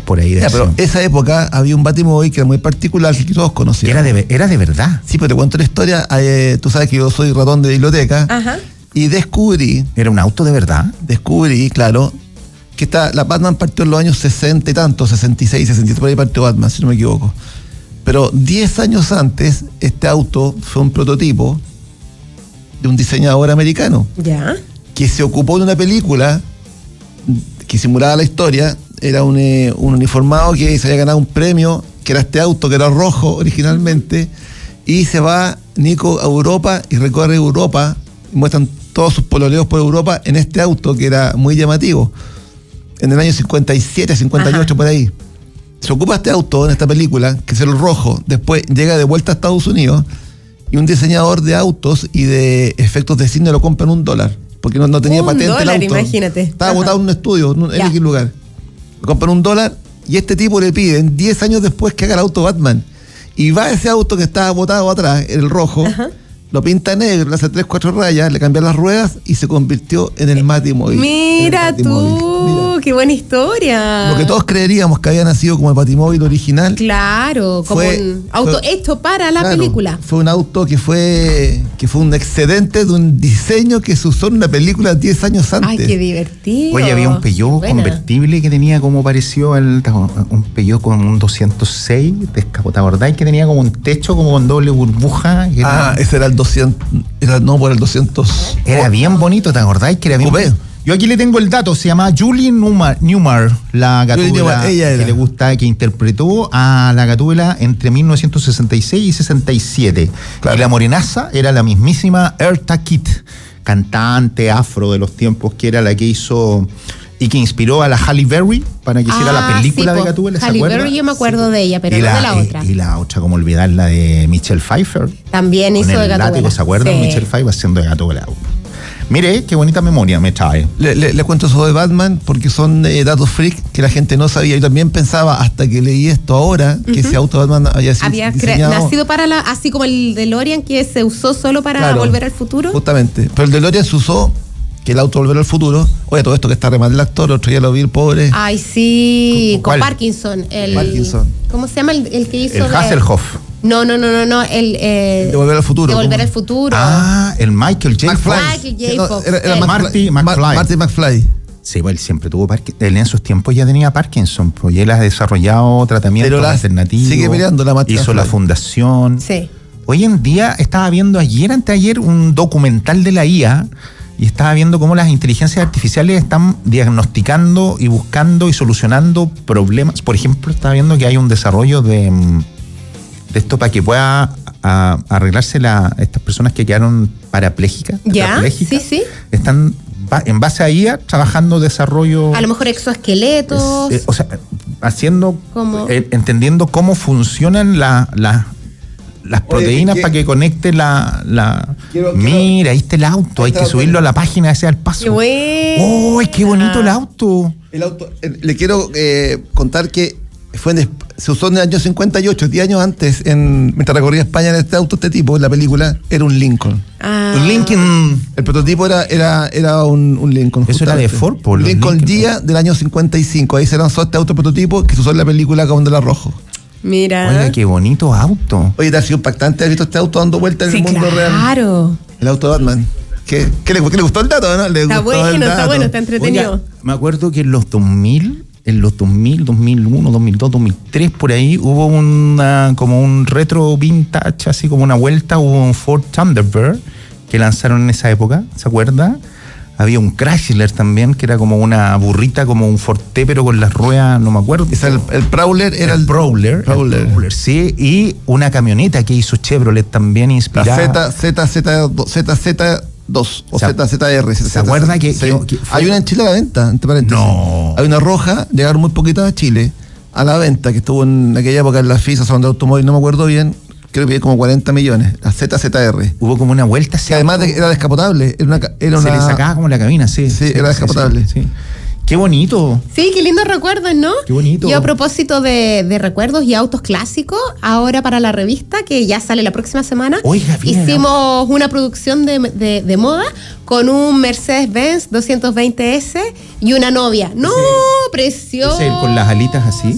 por ahí. Pero esa época había un Batimóvil que era muy particular, que todos conocían. Era de verdad. Sí, pero te cuento la historia. Tú sabes que yo soy ratón de biblioteca. Ajá. Y descubrí... ¿Era un auto de verdad? Descubrí, claro, que la Batman partió en los años 60 y tanto, 66, 67, por ahí partió Batman, si no me equivoco. Pero 10 años antes, este auto fue un prototipo de un diseñador americano. Ya. Que se ocupó de una película que simulaba la historia. Era un uniformado que se había ganado un premio, que era este auto, que era rojo originalmente. Y se va Nico a Europa y recorre Europa. Y muestran todos sus pololeos por Europa en este auto que era muy llamativo. En el año 57, 58, ajá, por ahí. Se ocupa este auto en esta película, que es el rojo. Después llega de vuelta a Estados Unidos y un diseñador de autos y de efectos de cine lo compra en $1, porque no tenía patente el auto. Imagínate. Estaba botado en un estudio, en X lugar. Lo compran $1 y este tipo le piden 10 años después que haga el auto Batman. Y va ese auto que estaba botado atrás, el rojo, ajá, lo pinta negro, le hace 3-4 rayas, le cambia las ruedas y se convirtió en el Batimóvil. Mira tú, qué buena historia. Lo que todos creeríamos que había nacido como el Batimóvil original. Claro, como un auto hecho para la película. Fue un auto que fue un excedente de un diseño que se usó en una película 10 años antes. Ay, qué divertido. Oye, había un Peugeot convertible que tenía como pareció un Peugeot con un 206 descapotable, ¿verdad? Que tenía como un techo como con doble burbuja. Ese era el 200, por el 200. Era bien bonito, ¿te acordáis? Que era bien bonito. Yo aquí le tengo el dato, se llama Julie Newmar, la Gatúbela que le gusta, que interpretó a la Gatúbela entre 1966 y 67. Claro. Y la morenaza era la mismísima Eartha Kitt, cantante afro de los tiempos, que era la que hizo y que inspiró a la Halle Berry para que hiciera la película de Gatúbela. Halle Berry, yo me acuerdo de ella, pero no de la otra. Y la otra, como olvidarla, de Michelle Pfeiffer. También hizo de Gatúbela. ¿Se acuerdan? Sí. Michelle Pfeiffer haciendo de Gatúbela. Mire, qué bonita memoria me trae. Le cuento sobre Batman porque son datos freak que la gente no sabía. Yo también pensaba, hasta que leí esto ahora, que ese auto Batman había nacido para así como el DeLorean, que se usó solo para Volver al Futuro. Justamente. Pero el DeLorean se usó, que el auto Volver al Futuro. Oye, todo esto que está re mal el actor, otro día lo vi, el pobre. Ay, sí, con Parkinson. Parkinson. ¿Cómo se llama el que hizo? El Hasselhoff. No, el de Volver al Futuro. De Volver al Futuro. El Michael J. Fox. Michael J. Fox. Era Marty McFly. Sí, pues él siempre tuvo Parkinson. Él en esos tiempos ya tenía Parkinson, pues y él ha desarrollado tratamientos alternativos. Sigue peleando la Marty hizo McFly. La fundación. Sí. Hoy en día estaba viendo anteayer, un documental de la IA y estaba viendo cómo las inteligencias artificiales están diagnosticando y buscando y solucionando problemas. Por ejemplo, estaba viendo que hay un desarrollo de esto para que pueda arreglarse estas personas que quedaron parapléjicas. Ya, sí. Están en base a IA trabajando desarrollo. A lo mejor exoesqueletos. O sea, haciendo, entendiendo cómo funcionan las proteínas para que conecte Mira, ahí está el auto, hay que subirlo a la página, ese al paso. ¡Qué bueno! ¡Oh, qué bonito el auto! El auto, le quiero contar que se usó en el año 58, 10 años antes, mientras recorría España en este tipo, en la película, era un Lincoln. Un Lincoln. El prototipo era un Lincoln. Eso era de Ford, por Lincoln Gia del año 55. Ahí se lanzó este auto prototipo que se usó en la película Gondela Rojo. Mira. Oiga, qué bonito auto. Oye, te ha sido impactante. ¿Has visto este auto dando vueltas en el mundo real? Claro. El auto de Batman. ¿Qué le gustó el dato, no? Está bueno, está entretenido. Oiga, me acuerdo que en los 2000, 2001, 2002, 2003, por ahí, hubo como un retro vintage, así como una vuelta, hubo un Ford Thunderbird que lanzaron en esa época, ¿se acuerda? Había un Chrysler también, que era como una burrita, como un Forte, pero con las ruedas, no me acuerdo. El Prowler era el Prowler, sí, y una camioneta que hizo Chevrolet también inspirada. La ZZ2 o ZZR. ¿Se acuerda que hay una en Chile a la venta, entre paréntesis? No. Hay una roja, llegaron muy poquitas a Chile, a la venta, que estuvo en aquella época en la FISA, Salón de Automóvil, no me acuerdo bien. Creo que como 40 millones, la ZZR. Hubo como una vuelta. Que además era descapotable. Se le sacaba como la cabina, sí. Sí, era descapotable. Sí. Qué bonito. Sí, qué lindos recuerdos, ¿no? Qué bonito. Y a propósito de recuerdos y autos clásicos, ahora para la revista, que ya sale la próxima semana, hicimos una producción de moda con un Mercedes-Benz 220S y una novia. ¡No! ¡Precioso! Con las alitas así.